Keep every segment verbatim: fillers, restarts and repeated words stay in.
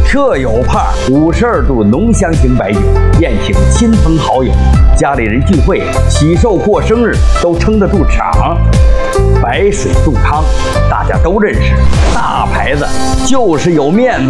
特有派五十二度浓香型白酒，宴请亲朋好友，家里人聚会、喜寿过生日都撑得住场。白水杜康，大家都认识，大牌子就是有面子。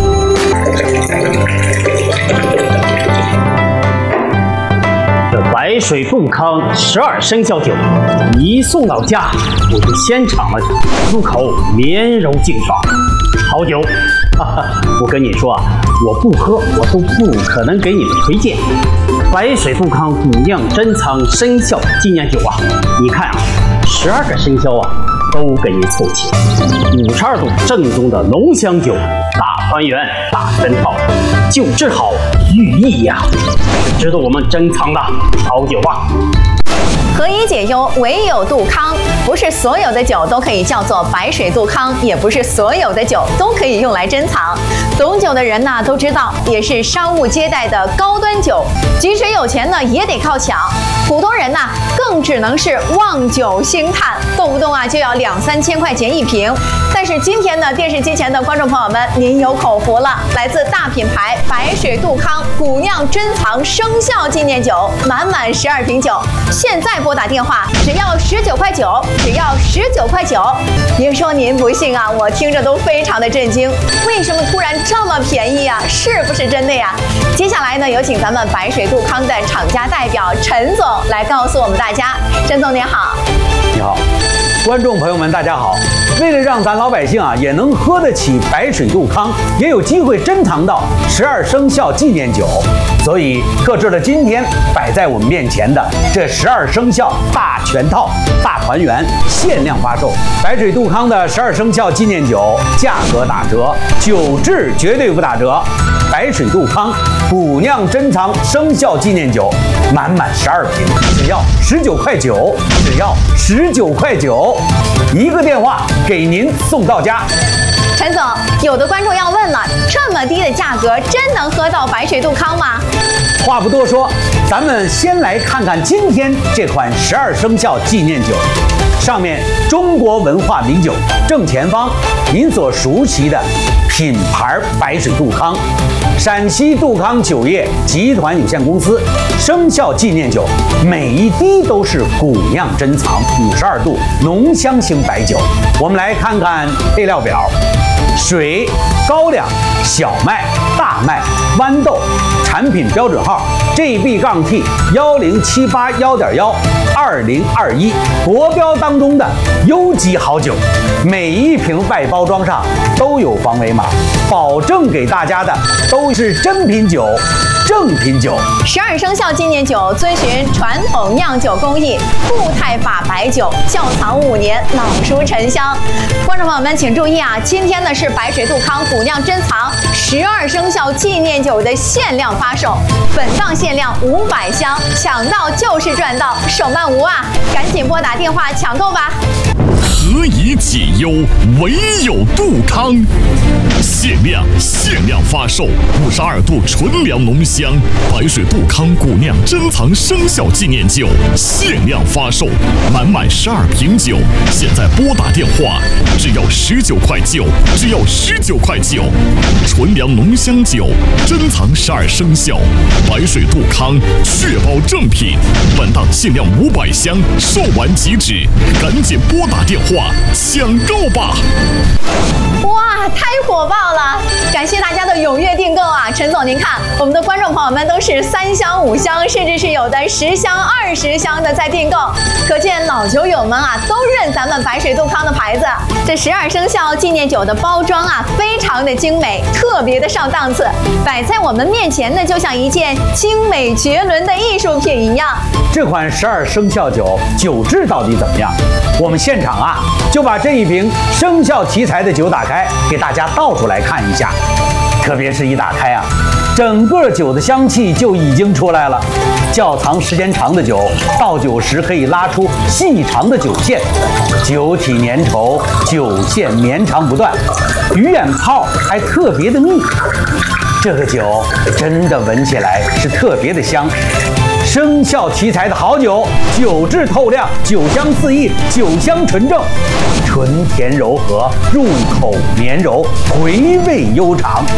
这白水杜康十二生肖酒一送到家，我就先尝了，入口绵柔净爽，好酒。哈哈，我跟你说啊，我不喝，我都不可能给你们推荐。白水杜康古酿珍藏生肖纪念酒啊，你看啊，十二个生肖啊都给你凑齐，五十二度正宗的浓香酒，大团圆大珍套，酒质好，寓意呀、啊，是值得我们珍藏的好酒啊。 何以解忧，唯有杜康。不是所有的酒都可以叫做白水杜康，也不是所有的酒都可以用来珍藏。懂酒的人呢都知道，也是商务接待的高端酒，即使有钱呢也得靠抢。普通人呢更只能是望酒兴叹，动不动啊就要两三千块钱一瓶。但是今天呢，电视机前的观众朋友们，您有口福了，来自大品牌白水杜康古酿珍藏生肖纪念酒，满满十二瓶酒，现在拨打电话只要十九块九，只要十九块九。别说您不信啊，我听着都非常的震惊，为什么突然这么便宜啊？是不是真的呀？接下来呢，有请咱们白水杜康的厂家代表陈总来告诉我们大家。陈总您好。 你好，观众朋友们大家好。为了让咱老百姓啊也能喝得起白水杜康，也有机会珍藏到十二生肖纪念酒，所以特制了今天摆在我们面前的这十二生肖大全套大团圆限量发售。白水杜康的十二生肖纪念酒价格打折，酒质绝对不打折。白水杜康古酿珍藏生肖纪念酒，满满十二瓶，只要十九块九，只要十九块九，一个电话给您送到家。 陈总，有的观众要问了，这么低的价格，真能喝到白水杜康吗？ 话不多说，咱们先来看看今天这款十二生肖纪念酒。上面中国文化名酒，正前方您所熟悉的品牌白水杜康，陕西杜康酒业集团有限公司生肖纪念酒，每一滴都是古酿珍藏五十二度浓香型白酒。我们来看看配料表：水、高粱、小麦、大麦、豌豆，产品标准号 G B T 幺零七八幺点幺二零二一，国标当中的优级好酒。每一瓶外包装上都有防伪码，保证给大家的都是真品酒、正品酒。 十二生肖纪念酒遵循传统酿酒工艺，固态法白酒，窖藏五年，老熟陈香。观众朋友们请注意啊，今天呢是白水杜康古酿珍藏十二生肖纪念酒的限量发售，本档限量五百箱，抢到就是赚到，手慢无啊！赶紧拨打电话抢购吧。 何以解忧，唯有杜康。限量限量发售五十二度纯粮浓香白水杜康古酿珍藏生肖纪念酒，限量发售，满满十二瓶酒，现在拨打电话只要十九块九，只要十九块九。纯粮浓香酒，珍藏十二生肖，白水杜康，确保正品。本档限量五百箱，售完即止，赶紧拨打电话抢购吧！ 哇，太火爆了！感谢大家的踊跃订购啊！陈总，您看，我们的观众朋友们都是三箱、五箱，甚至是有的十箱、二十箱的在订购，可见老酒友们啊都认咱们白水杜康的牌子。这十二生肖纪念酒的包装啊，非常的精美，特别的上档次，摆在我们面前呢，就像一件精美绝伦的艺术品一样。 这款十二生肖酒酒质到底怎么样？我们现场啊就把这一瓶生肖题材的酒打开，给大家倒出来看一下。特别是一打开啊，整个酒的香气就已经出来了。窖藏时间长的酒，倒酒时可以拉出细长的酒线，酒体粘稠，酒线绵长不断，鱼眼泡还特别的密。这个酒真的闻起来是特别的香。生肖题材的好酒，酒质透亮，酒香四溢，酒香纯正，纯甜柔和，入口绵柔，回味悠长。